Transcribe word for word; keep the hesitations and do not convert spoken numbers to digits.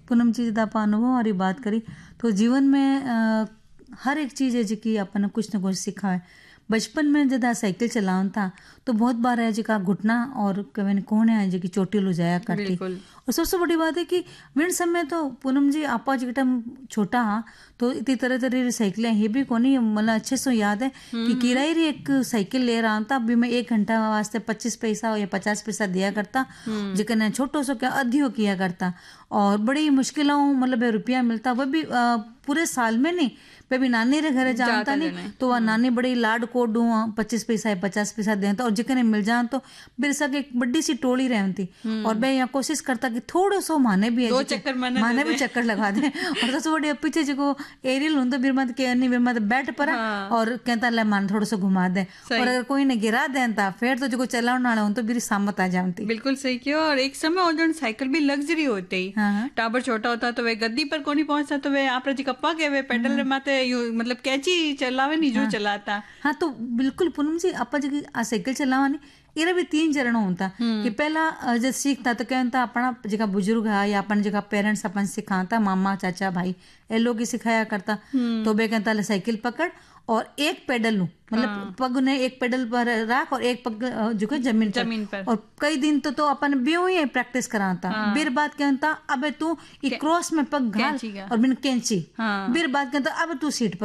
पूनम जी जब आप अनुभव वाली बात करी तो जीवन में आ, हर एक चीज़ है जी अपन कुछ न कुछ सीखा है। बचपन में जब साइकिल चलावन था तो बहुत बार है जी का घुटना और कभी कौन है जी की चोटी लो जाया करती। और सबसे बड़ी बात है कि विन समय तो पूनम जी आपा जी टाइम छोटा हाँ तो इतनी तरह तरह की साइकिलें ये भी कोनी मतलब अच्छे से याद है कि किराए री एक साइकिल ले रहा था। अभी मैं एक घंटा वास्ते पच्चीस पैसा या पचास पैसा दिया करता जिकने छोटो सो क्या अधियो किया करता और बड़ी मुश्किलों मतलब रुपया मिलता वो भी आ, पूरे साल में नहीं पे भी नानी रे घरे जानता नहीं तो वह नानी बड़ी लाड को डू पच्चीस पैसा या पचास पैसा दे और जिकने मिल जान तो बिरसा की एक बड़ी सी टोली रहती और मैं यहाँ कोशिश करता कि थोड़ो सो माने भी दो चक्कर माने भी चक्कर लगा दे और सबसे बड़ी पीछे जो एरियल हूं तो बिरमा के नहीं बिरमा बैठ पर और कहता ले मान थोड़ा सा घुमा दे और अगर कोई ने गिरा देता फिर तो जो चलाने वाला हूं तो मेरी सामत आ जाती। बिल्कुल सही किया। और एक समय और जो साइकिल भी लग्जरी होती ही टाबर छोटा होता तो वे गद्दी पर कोनी पहुंचता तो वे आप जी कप्पा के वे पेडल माते मतलब कैची चलावे नहीं जो चलाता। हाँ तो बिल्कुल पूनम जी आपा जी आ साइकिल चलावानी इरा भी तीन चरण होता कि पहला जब सीखता तो क्या होता अपना जगह बुजुर्ग है या अपन जगह पेरेंट्स अपन सिखाता मामा चाचा भाई ए लोग ही सिखाया करता तो बे कहता ले साइकिल पकड़ और एक पेडल लू मतलब पग ने एक पेडल पर रख और एक पग जो है जमीन पर, जमीन पर और कई दिन तो तो अपन बेऊ ही प्रैक्टिस कराता। फिर बात क्या होता अबे तू क्रॉस में पग घाल और बिन कैंची। फिर बात क्या अब तू सीट पर